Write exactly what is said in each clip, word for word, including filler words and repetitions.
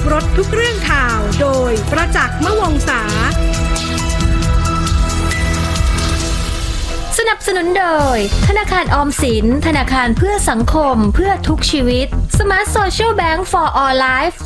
รบทุกเรื่องข่าวโดยประจักษ์ มวงศาสนับสนุนโดยธนาคารออมสินธนาคารเพื่อสังคมเพื่อทุกชีวิต Smart Social Bank for All Life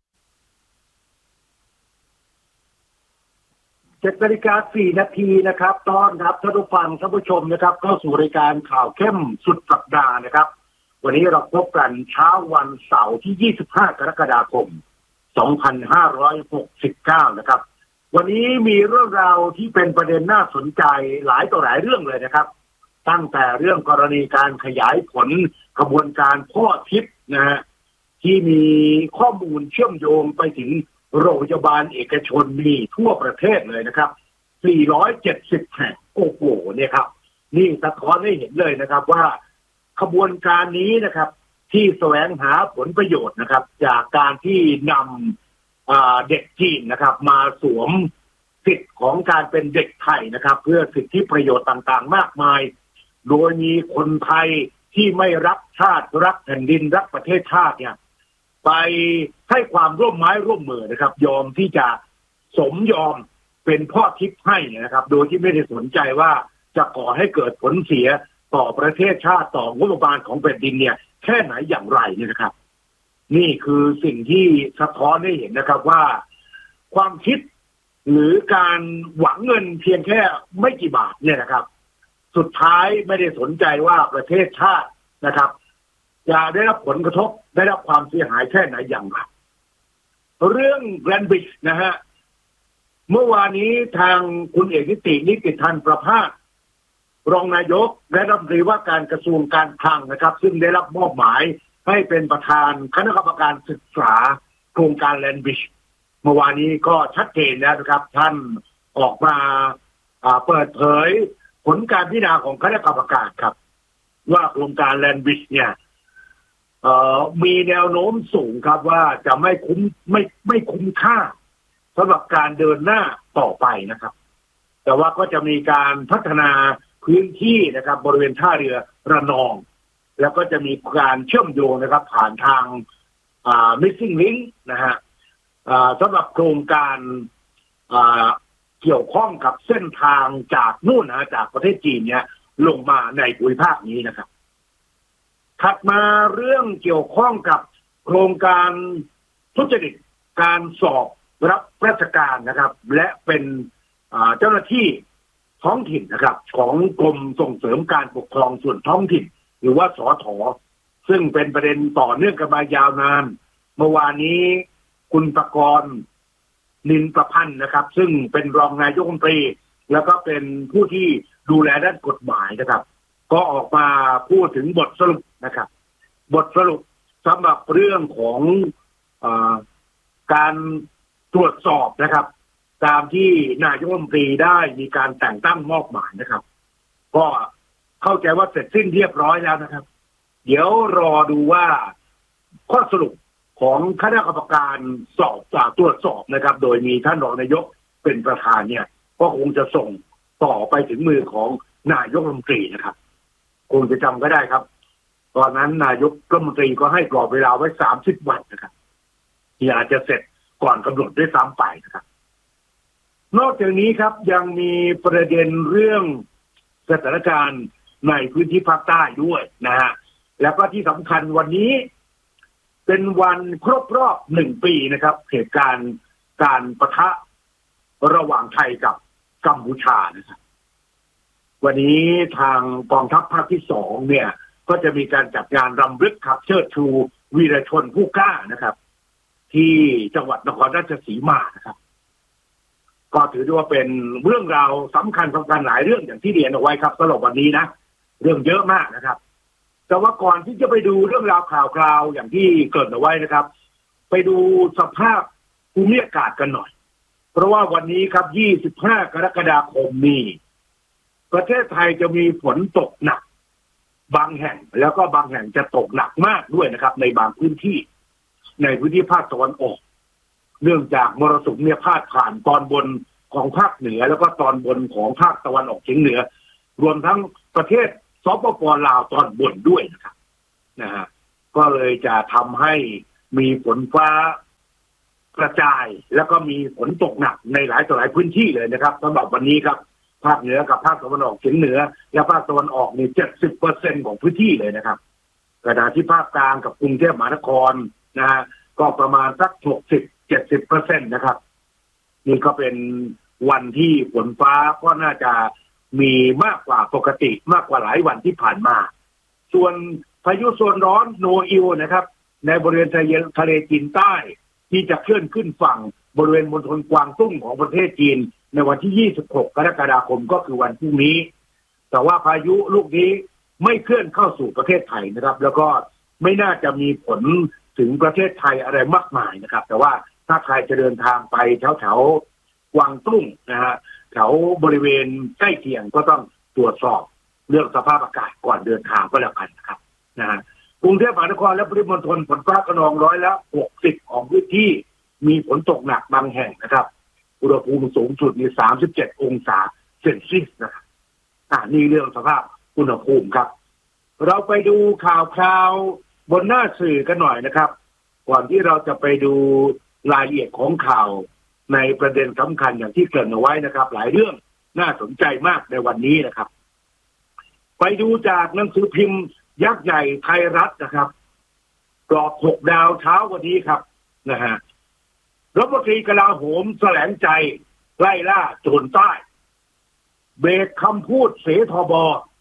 เจ็ดนาฬิกาสี่นาทีนะครับต้อนรับท่านผู้ฟังท่านผู้ชมนะครับเข้าสู่รายการข่าวเข้มสุดสัปดาห์นะครับวันนี้เราพบกันเช้าวันเสาร์ที่ยี่สิบห้ากรกฎาคมสองพันห้าร้อยหกสิบเก้านะครับวันนี้มีเรื่องราวที่เป็นประเด็นน่าสนใจหลายต่อหลายเรื่องเลยนะครับตั้งแต่เรื่องกรณีการขยายผลกระบวนการพ่อทิพย์นะฮะที่มีข้อมูลเชื่อมโยงไปถึงโรงพยาบาลเอกชนมีทั่วประเทศเลยนะครับสี่ร้อยเจ็ดสิบแห่งโอ้โหเนี่ยครับนี่สะท้อนให้เห็นเลยนะครับว่าขบวนการนี้นะครับที่แสวงหาผลประโยชน์นะครับจากการที่นำเด็กจีนนะครับมาสวมสิทธิ์ของการเป็นเด็กไทยนะครับเพื่อสิทธิประโยชน์ต่างๆมากมายโดยมีคนไทยที่ไม่รักชาติรักแผ่นดินรักประเทศชาติเนี่ยไปให้ความร่วมไม้ร่วมมือนะครับยอมที่จะสมยอมเป็นพ่อทิพย์ให้นะครับโดยที่ไม่ได้สนใจว่าจะก่อให้เกิดผลเสียต่อประเทศชาติต่องบประมาณของแผ่นดินเนี่ยแค่ไหนอย่างไรเนี่ยนะครับนี่คือสิ่งที่สะท้อนให้เห็นนะครับว่าความคิดหรือการหวังเงินเพียงแค่ไม่กี่บาทเนี่ยนะครับสุดท้ายไม่ได้สนใจว่าประเทศชาตินะครับจะได้รับผลกระทบได้รับความเสียหายแค่ไหนอย่างไรเรื่องแกรนด์บริดจ์นะฮะเมื่อวานนี้ทางคุณเอกนิตินิติธันประภาสรองนายกและรัฐมนตรีว่าการกระทรวงการคลังนะครับซึ่งได้รับมอบหมายให้เป็นประธานคณะกรรมการศึกษาโครงการแลนด์บริดจ์เมื่อวานนี้ก็ชัดเจนแล้วนะครับท่านออกมาเปิดเผยผลการพิจารณาของคณะกรรมการครับว่าโครงการแลนด์บริดจ์เนี่ยมีแนวโน้มสูงครับว่าจะไม่คุ้มไม่ไม่คุ้มค่าสำหรับการเดินหน้าต่อไปนะครับแต่ว่าก็จะมีการพัฒนาพื้นที่นะครับบริเวณท่าเรือระนองแล้วก็จะมีการเชื่อมโยงนะครับผ่านทางอ่า missing link นะฮะอ่าสำหรับโครงการอ่าเกี่ยวข้องกับเส้นทางจากนู่นนะจากประเทศจีนเนี่ยลงมาในภูมิภาคนี้นะครับถัดมาเรื่องเกี่ยวข้องกับโครงการทุจริตการสอบรับราชการนะครับและเป็นเจ้าหน้าที่ท้องถิ่นนะครับของกรมส่งเสริมการปกครองส่วนท้องถิ่นหรือว่าสถ.ซึ่งเป็นประเด็นต่อเนื่องกันมายาวนานเมื่อวานนี้คุณประกรณ์นินประพันธ์นะครับซึ่งเป็นรองนายกรัฐมนตรีแล้วก็เป็นผู้ที่ดูแลด้านกฎหมายนะครับก็ออกมาพูดถึงบทสรุปนะครับบทสรุปสำหรับเรื่องของเอ่อการตรวจสอบนะครับตามที่นายกรัฐมนตรีได้มีการแต่งตั้งมอบหมายนะครับก็เข้าใจว่าเสร็จสิ้นเรียบร้อยแล้วนะครับเดี๋ยวรอดูว่าข้อสรุปของคณะกรรมการสอบตรวจสอบนะครับโดยมีท่านรองนายกเป็นประธานเนี่ยก็คงจะส่งต่อไปถึงมือของนายกรัฐมนตรีนะครับคงจะจำก็ได้ครับตอนนั้นนายกรัฐมนตรีก็ให้กรอบเวลาไว้สามสิบวันนะครับที่อาจจะเสร็จก่อนกำหนดด้วยซ้ำไปนะครับนอกจากนี้ครับยังมีประเด็นเรื่องสถานการณ์ในพื้นที่ภาคใต้ด้วยนะฮะแล้วก็ที่สำคัญวันนี้เป็นวันครบรอบหนึ่งปีนะครับเหตุการณ์การปะทะระหว่างไทยกับกัมพูชานะครับวันนี้ทางกองทัพภาคที่สองเนี่ยก็จะมีการจัดงานรำลึกขับเชิดชูวีรชนผู้กล้านะครับที่จังหวัดนครราชสีมานะครับก็ถือว่าเป็นเรื่องราวสำคัญสำคัญหลายเรื่องอย่างที่เรียนเอาไว้ครับสำหรับวันนี้นะเรื่องเยอะมากนะครับแต่ว่าก่อนที่จะไปดูเรื่องราวข่าวคราวอย่างที่เกริ่นเอาไว้นะครับไปดูสภาพภูมิอากาศกันหน่อยเพราะว่าวันนี้ครับยี่สิบห้ากรกฎาคมนี้ประเทศไทยจะมีฝนตกหนักบางแห่งแล้วก็บางแห่งจะตกหนักมากด้วยนะครับในบางพื้นที่ในพื้นที่ภาคตะวันออกเนื่องจากมรสุมเนี่ยพาดผ่านตอนบนของภาคเหนือแล้วก็ตอนบนของภาคตะวันออกเฉียงเหนือรวมทั้งประเทศสปป.ลาวตอนบนด้วยนะครับนะฮะก็เลยจะทำให้มีฝนฟ้ากระจายแล้วก็มีฝนตกหนักในหลายต่อหลายพื้นที่เลยนะครับสำหรับวันนี้ครับภาคเหนือกับภาคตะวันออกเฉียงเหนือและภาคตะวันออกนี่เจ็ดสิบเปอร์เซ็นต์ของพื้นที่เลยนะครับขณะที่ภาคกลางกับกรุงเทพมหานครนะฮะก็ประมาณสักหกสิบเจ็ดสิบเปอร์เซ็นต์นะครับนี่ก็เป็นวันที่ฝนฟ้าก็น่าจะมีมากกว่าปกติมากกว่าหลายวันที่ผ่านมาส่วนพายุโซนร้อนโนอิลนะครับในบริเวณทะเลจีนใต้ที่จะเคลื่อนขึ้นฝั่งบริเวณมณฑลกวางตุ้งของประเทศจีนในวันที่ยี่สิบหกกรกฎาคมก็คือวันพรุ่งนี้แต่ว่าพายุลูกนี้ไม่เคลื่อนเข้าสู่ประเทศไทยนะครับแล้วก็ไม่น่าจะมีผลถึงประเทศไทยอะไรมากมายนะครับแต่ว่าถ้าใครจะเดินทางไปแถวแถวกวางตุ้งนะฮะแถวบริเวณใกล้เคียงก็ต้องตรวจสอบเรื่องสภาพอากาศก่อนเดินทางก็แล้วกันนะครับนะฮะกรุงเทพมหานครและปริมณฑลฝนฟ้าคะนองร้อยละหกสิบของพื้นที่มีฝนตกหนักบางแห่งนะครับอุณหภูมิสูงสุดมีสามสิบเจ็ดองศาเซนเซียสนะครับอ่านี่เรื่องสภาพอุณหภูมิครับเราไปดูข่าวคราวบนหน้าสื่อกันหน่อยนะครับก่อนที่เราจะไปดูรายละเอียดของข่าวในประเด็นสำคัญอย่างที่เกริ่นเอาไว้นะครับหลายเรื่องน่าสนใจมากในวันนี้นะครับไปดูจากหนังสือพิมพ์ยักษ์ใหญ่ไทยรัฐนะครับกรอบหกดาวเช้าวันนี้ครับนะฮะรัฐมนตรีกลาโหมแถลงใจไล่ล่าโจรใต้เบรกคำพูดเสทบ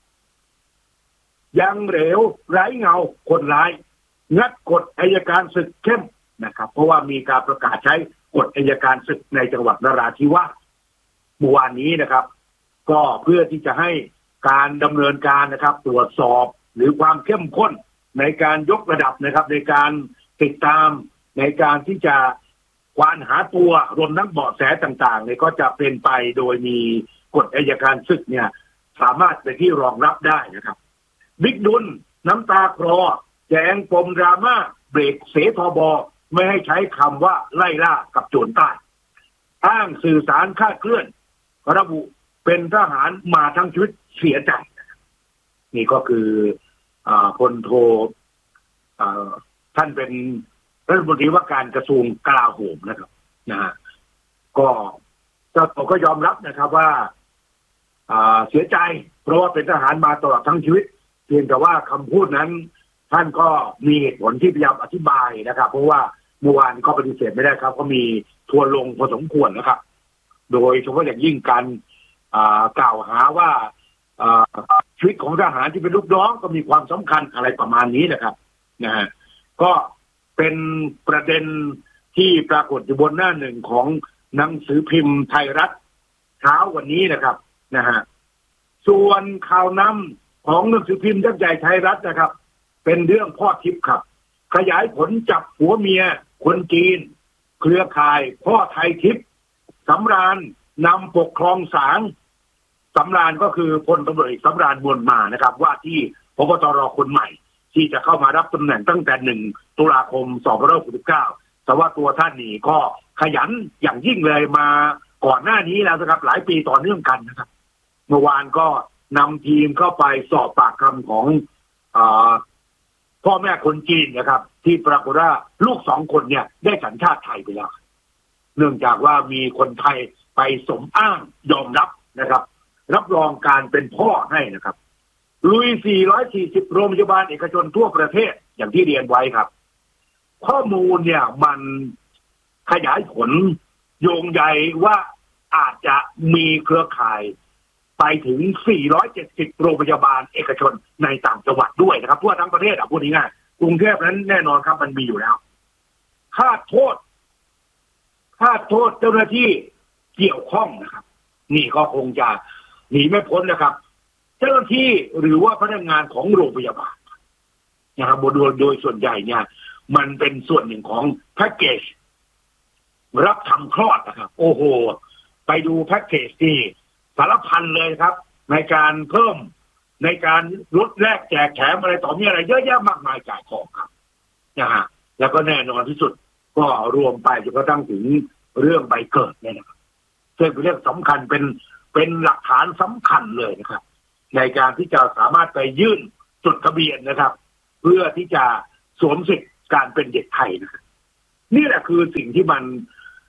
ยังเหลวไร้เงาคนร้ายงัดกฎอัยการศึกเข้มนะครับเพราะว่ามีการประกาศใช้กฎอัยการศึกในจังหวัดนราธิวาสเมื่อวานนี้นะครับก็เพื่อที่จะให้การดำเนินการนะครับตรวจสอบหรือความเข้มข้นในการยกระดับนะครับในการติดตามในการที่จะควานหาตัวรวมทั้งเบาะแสต่างๆเนี่ยก็จะเป็นไปโดยมีกฎอัยการศึกเนี่ยสามารถเป็นที่รองรับได้นะครับบิ๊กดุลน้ำตาคลอแจงปมดราม่าเบรกเสทบไม่ให้ใช้คำว่าไล่ล่ากับโจรใต้อ้างสื่อสารคลาดเคลื่อนระบุเป็นทหารมาทั้งชีวิตเสียใจนี่ก็คือพลโทท่านเป็นรัฐมนตรีว่าการกระทรวงกลาโหมนะครับนะฮะก็เจ้าตัวก็ยอมรับนะครับว่าเสียใจเพราะว่าเป็นทหารมาตลอดทั้งชีวิตเพียงแต่ว่าคำพูดนั้นท่านก็มีเหตุผลที่พยายามอธิบายนะครับเพราะว่าเมื่อวานก็ปฏิเสธไม่ได้ครับก็มีทัวร์ลงพอสมควรนะครับโดยเฉพาะอย่างยิ่งการกล่าวหาว่าชีวิตของทหารที่เป็นลูกน้องก็มีความสำคัญอะไรประมาณนี้นะครับนะฮะก็เป็นประเด็นที่ปรากฏอยู่บนหน้าหนึ่งของหนังสือพิมพ์ไทยรัฐเช้าวันนี้นะครับนะฮะส่วนข่าวนำของหนังสือพิมพ์ยักษ์ใหญ่ไทยรัฐนะครับเป็นเรื่องพ่อทิพย์ครับขยายผลจับผัวเมียคนจีนเครือข่ายพ่อไทยทิพย์สำราญนำปกครองศาลสำราญก็คือพลตำรวจเอกสำราญบุญมานะครับว่าที่พบตรคนใหม่ที่จะเข้ามารับตำแหน่งตั้งแต่หนึ่งตุลาคมสองพันห้าร้อยหกสิบเก้าแต่ว่าตัวท่านนี่ก็ขยันอย่างยิ่งเลยมาก่อนหน้านี้แล้วนะครับหลายปีต่อเนื่องกันนะครับเมื่อวานก็นำทีมเข้าไปสอบปากคำของอ่าพ่อแม่คนจีนนะครับที่ปรากฏว่าลูกสองคนเนี่ยได้สัญชาติไทยไปแล้วเนื่องจากว่ามีคนไทยไปสมอ้างยอมรับนะครับรับรองการเป็นพ่อให้นะครับลุยสี่ร้อยสี่สิบโรงพยาบาลเอกชนทั่วประเทศอย่างที่เรียนไว้ครับข้อมูลเนี่ยมันขยายผลโยงใยว่าอาจจะมีเครือข่ายไปถึงสี่ร้อยเจ็ดสิบโรงพยาบาลเอกชนในต่างจังหวัดด้วยนะครับทั่วทั้งประเทศอ่ะพูดง่ายๆกรุงเทพนั้นแน่นอนครับมันมีอยู่แล้วคาดโทษคาดโทษเจ้าหน้าที่เกี่ยวข้องนะครับนี่ก็คงจะหนีไม่พ้นนะครับเจ้าหน้าที่หรือว่าพนักงานของโรงพยาบาลนะครับโดยโดยส่วนใหญ่เนี่ยมันเป็นส่วนหนึ่งของแพ็กเกจรับทำคลอดนะครับโอ้โหไปดูแพ็กเกจที่สารพันเลยครับในการเพิ่มในการลดแลกแจกแถมอะไรต่อมีอะไรเยอะแยะมากมายจ่ายของครับนะฮะแล้วก็แน่นอนที่สุดก็รวมไปจนกระทั่งถึงเรื่องใบเกิดเนี่ยนะครับซึ่งเป็นเรื่องสำคัญเป็นเป็นหลักฐานสำคัญเลยนะครับในการที่จะสามารถไปยื่นจดทะเบียนนะครับเพื่อที่จะสวมสิทธิ์การเป็นเด็กไทยนะครับนี่แหละคือสิ่งที่มัน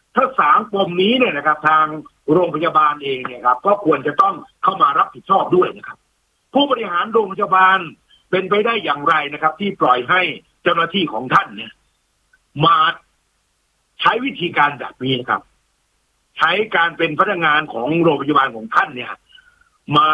ถ้าสางปมนี้เนี่ยนะครับทางโรงพยาบาลเองเนี่ยครับก็ควรจะต้องเข้ามารับผิดชอบด้วยนะครับผู้บริหารโรงพยาบาลเป็นไปได้อย่างไรนะครับที่ปล่อยให้เจ้าหน้าที่ของท่านเนี่ยมาใช้วิธีการแบบนี้นะครับใช้การเป็นพนักงานของโรงพยาบาลของท่านเนี่ยมา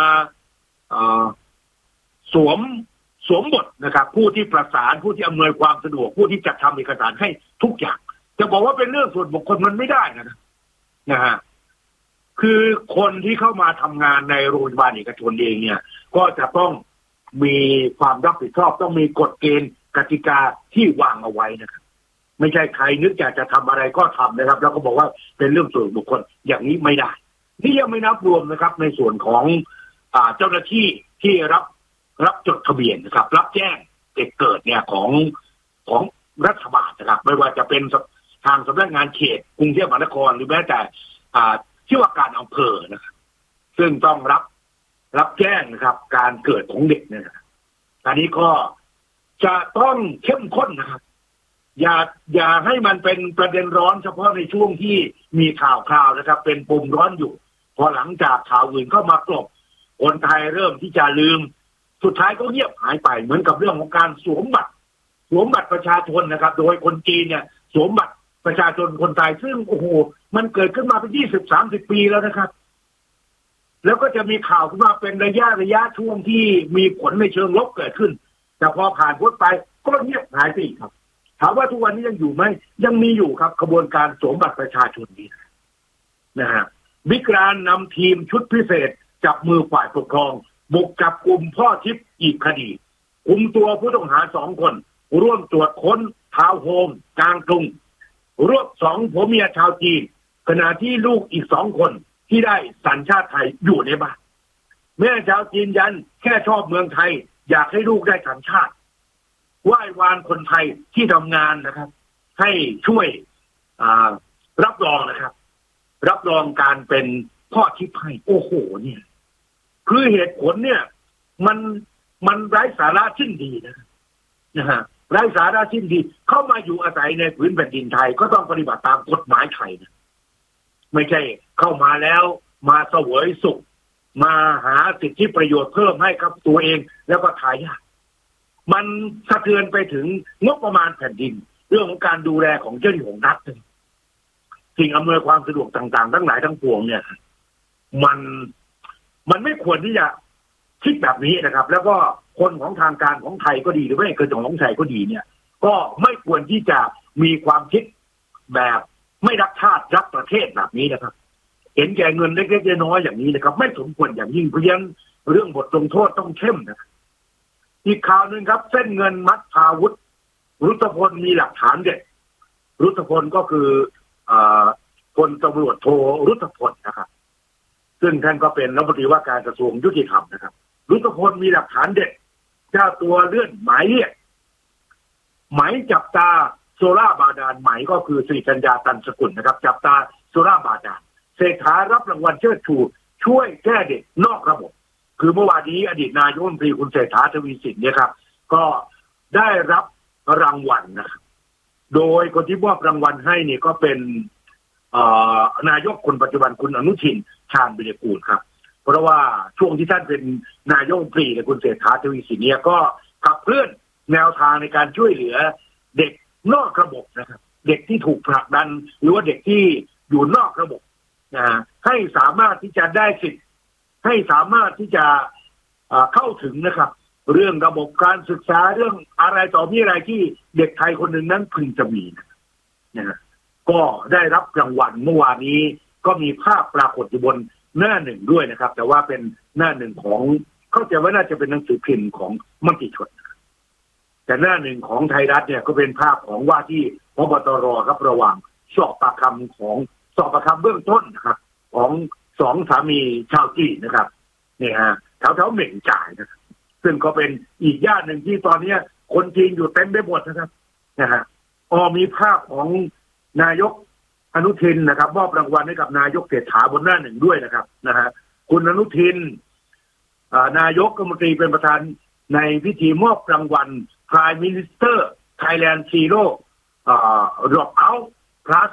สวมสวมบทนะครับผู้ที่ประสานผู้ที่อำนวยความสะดวกผู้ที่จัดทำเอกสารให้ทุกอย่างจะบอกว่าเป็นเรื่องส่วนบุคคลมันไม่ได้นะนะฮะคือคนที่เข้ามาทำงานในโรงพยาบาลเอกชนเองเนี่ยก็จะต้องมีความรับผิดชอบต้องมีกฎเกณฑ์กติกาที่วางเอาไว้นะครับไม่ใช่ใครนึกอยากจะทำอะไรก็ทำนะครับแล้วก็บอกว่าเป็นเรื่องส่วนบุคคลอย่างนี้ไม่ได้นี่ยังไม่นับรวมนะครับในส่วนของอ่าเจ้าหน้าที่ที่รับรับจดทะเบียนนะครับรับแจ้งเหตุเกิดเนี่ยของของรัฐบาลนะครับไม่ว่าจะเป็นทางสำนักงานเขตกรุงเทพมหานครหรือแม้แต่อ่าที่ว่าการอำเภอนะครับซึ่งต้องรับรับแจ้งนะครับการเกิดของเด็กเนี่ยนะอันนี้ก็จะต้องเข้มข้นนะครับอย่าอย่าให้มันเป็นประเด็นร้อนเฉพาะในช่วงที่มีข่าวคราวนะครับเป็นปมร้อนอยู่พอหลังจากข่าวอื่นเข้ามากลบคนไทยเริ่มที่จะลืมสุดท้ายก็เงียบหายไปเหมือนกับเรื่องของการสวมบัตรสวมบัตรประชาชนนะครับโดยคนจีนเนี่ยสวมบัตรประชาชนคนไทยซึ่งโอ้โหมันเกิดขึ้นมาเป็นยี่สิบสามสิบปีแล้วนะครับแล้วก็จะมีข่าวขึ้นมาเป็นระยะระยะช่วงที่มีผลในเชิงลบเกิดขึ้นแต่พอผ่านพ้นไปก็เงียบหายไปอีกครับถามว่าทุกวันนี้ยังอยู่ไหมยังมีอยู่ครับกระบวนการสวมบัตรประชาชนนี้นะฮะวิกรานนำทีมชุดพิเศษจับมือฝ่ายปกครองบุกจับกลุ่มพ่อทิพย์อีกคดีคุมตัวผู้ต้องหาสองคนร่วมตรวจค้นทาวน์โฮมกลางกรุงรวบสองผัวเมียชาวจีนขณะที่ลูกอีกสองคนที่ได้สัญชาติไทยอยู่ในบ้านแม่ชาวจีนยันแค่ชอบเมืองไทยอยากให้ลูกได้สัญชาติไหว้วานคนไทยที่ทำงานนะครับให้ช่วยรับรองนะครับรับรองการเป็นพ่อทิพย์ให้โอ้โหเนี่ยคือเหตุผลเนี่ยมันมันไร้สาระสิ้นดีนะนะฮะไร้สาระสิ้นดีเข้ามาอยู่อาศัยในพื้นแผ่นดินไทยก็ต้องปฏิบัติตามกฎหมายไทยนะไม่ใช่เข้ามาแล้วมาเสวยสุขมาหาสิทธิประโยชน์เพิ่มให้กับตัวเองแล้วก็ทายาทมันสะเทือนไปถึงงบประมาณแผ่นดินเรื่องของการดูแลของเจ้าหน้าที่ของรัฐสิ่งอำนวยความสะดวกต่างๆทั้งหลายทั้งปวงเนี่ยมันมันไม่ควรที่จะคิดแบบนี้นะครับแล้วก็คนของทางการของไทยก็ดีหรือไม่เกิดของไทยก็ดีเนี่ยก็ไม่ควรที่จะมีความคิดแบบไม่รักชาติรักประเทศแบบนี้นะครับเห็นแก่เงินเล็กๆน้อยๆอย่างนี้นะครับไม่สมควรอย่างยิ่งเพราะฉะนั้นเรื่องบทลงโทษต้องเข้มนะอีกข่าวหนึ่งครับเส้นเงินมัดอาวุธรุตพลมีหลักฐานเด็ดรุตพลก็คือพลตำรวจโทรุตพลนะครับซึ่งท่านก็เป็นรัฐมนตรีว่าการกระทรวงยุติธรรมนะครับรุตพลมีหลักฐานเด็ดเจ้าตัวเลื่อนหมายเรียกหมายจับตาโซล่าบาดาลหมายก็คือสิริกัญญาตันสกุลนะครับจับตาโซล่าบาดาลเศรษฐารับรางวัลเชิดชูช่วยแก้เด็กนอกระบบคือเมื่อวานนี้อดีตนายกรัฐมนตรีคุณเศรษฐาทวีสินเนี่ยครับก็ได้รับรางวัลนะครับโดยคนที่มอบรางวัลให้นี่ก็เป็นนายกคนปัจจุบันคุณอนุทินชาญวิรกูลครับเพราะว่าช่วงที่ท่านเป็นนายกรัฐมนตรีคุณเศรษฐาทวีสินเนี่ยก็ขับเคลื่อนแนวทางในการช่วยเหลือเด็กนอกระบบนะครับเด็กที่ถูกผลักดันหรือว่าเด็กที่อยู่นอกระบบนะให้สามารถที่จะได้สิทธิ์ให้สามารถที่จะเข้าถึงนะครับเรื่องระบบการศึกษาเรื่องอะไรต่อมีอะไรที่เด็กไทยคนหนึ่งนั้นพึงจะมีนะก็ได้รับรางวัลเมื่อวานนี้ก็มีภาพปรากฏอยู่บนหน้าหนึ่งด้วยนะครับแต่ว่าเป็นหน้าหนึ่งของเข้าใจว่าน่าจะเป็นหนังสือพิมพ์ของมติชนแต่หน้าหนึ่งของไทยรัฐเนี่ยก็เป็นภาพของว่าที่พบตรครับระหว่างสอบปากคำของสอบปากคำเบื้องต้นนะครับของสองสามีชาวจีนนะครับเนี่ยฮะแถวแถวเหม่งจ่ายนะครับซึ่งก็เป็นอีกย่านหนึ่งที่ตอนนี้คนจีนอยู่เต็มไปหมดนะครับนะฮะอ๋อมีภาพของนายกอนุทินนะครับมอบรางวัลให้กับนายกเศรษฐาบนหน้าหนึ่งด้วยนะครับนะฮะคุณอนุทินนายกรัฐมนตรีเป็นประธานในพิธีมอบรางวัล Prime Minister Thailand Zero Dropout Plus